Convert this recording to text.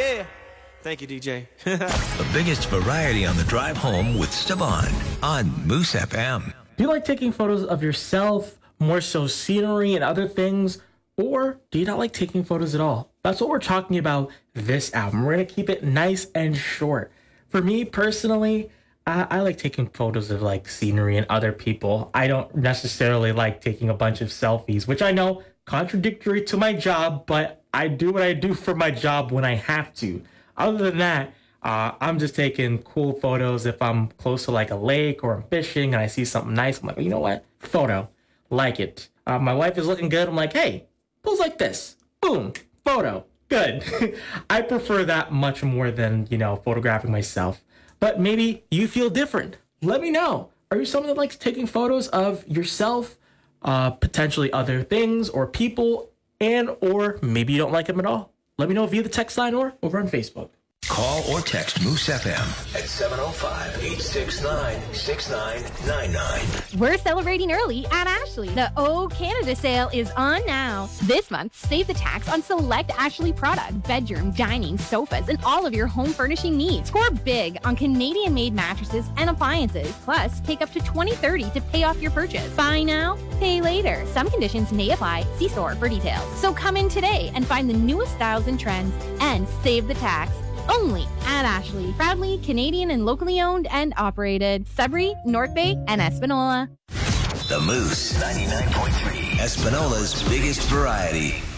yeah. Thank you, DJ. The biggest variety on the drive home with Esteban on Moose FM. Do you like taking photos of yourself, more so scenery and other things? Or do you not like taking photos at all? That's what we're talking about this album. We're going to keep it nice and short. For me personally, I like taking photos of like scenery and other people. I don't necessarily like taking a bunch of selfies, which I know contradictory to my job, but I do what I do for my job when I have to. Other than that, I'm just taking cool photos if I'm close to like a lake or I'm fishing and I see something nice. I'm like, you know what? Photo. Like it. My wife is looking good. I'm like, hey, pose like this. Boom. Photo. Good. I prefer that much more than, photographing myself. But maybe you feel different. Let me know. Are you someone that likes taking photos of yourself, potentially other things or people, or maybe you don't like them at all? Let me know via the text line or over on Facebook. Call or text Moose FM at 705-869-6999. We're celebrating early at Ashley. The O Canada sale is on now. This month, save the tax on select Ashley product, bedroom, dining, sofas, and all of your home furnishing needs. Score big on Canadian-made mattresses and appliances. Plus, take up to $20-30 to pay off your purchase. Buy now, pay later. Some conditions may apply. See store for details. So come in today and find the newest styles and trends and save the tax. Only at Ashley. Proudly Canadian and locally owned and operated. Sudbury, North Bay, and Espanola. The Moose 99.3. Espanola's biggest variety.